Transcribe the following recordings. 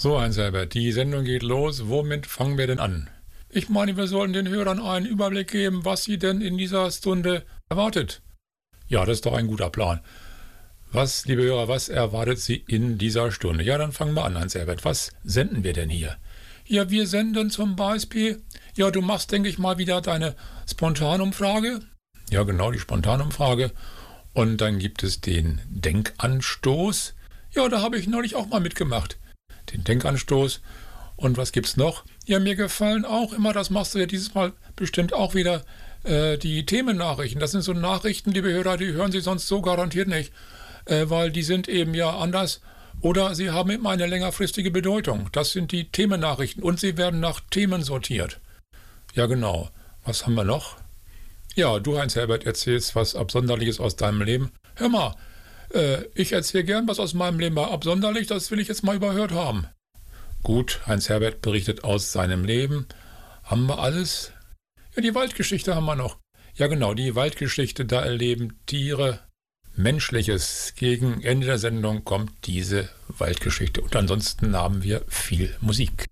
So, Heinz-Herbert, die Sendung geht los. Womit fangen wir denn an? Ich meine, wir sollten den Hörern einen Überblick geben, was sie denn in dieser Stunde erwartet. Ja, das ist doch ein guter Plan. Was, liebe Hörer, was erwartet Sie in dieser Stunde? Ja, dann fangen wir an, Heinz-Herbert. Was senden wir denn hier? Ja, wir senden zum Beispiel, ja, du machst, denke ich mal, wieder deine Spontanumfrage. Ja, genau, die Spontanumfrage. Und dann gibt es den Denkanstoß. Ja, da habe ich neulich auch mal mitgemacht. Den Denkanstoß. Und was gibt's noch? Ja, mir gefallen auch immer, das machst du ja dieses Mal bestimmt auch wieder, die Themennachrichten. Das sind so Nachrichten, liebe Hörer, die hören Sie sonst so garantiert nicht, weil die sind eben ja anders oder sie haben immer eine längerfristige Bedeutung. Das sind die Themennachrichten und sie werden nach Themen sortiert. Ja, genau. Was haben wir noch? Ja, du, Heinz-Herbert, erzählst was Absonderliches aus deinem Leben. Hör mal, ich erzähle gern was aus meinem Leben, aber absonderlich, das will ich jetzt mal überhört haben. Gut, Heinz-Herbert berichtet aus seinem Leben. Haben wir alles? Ja, die Waldgeschichte haben wir noch. Ja, genau, die Waldgeschichte, da erleben Tiere Menschliches. Gegen Ende der Sendung kommt diese Waldgeschichte. Und ansonsten haben wir viel Musik.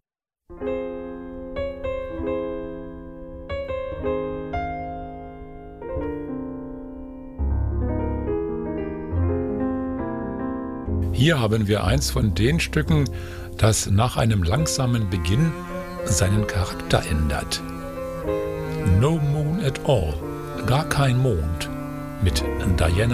Hier haben wir eins von den Stücken, das nach einem langsamen Beginn seinen Charakter ändert. No Moon at All, gar kein Mond, mit Diana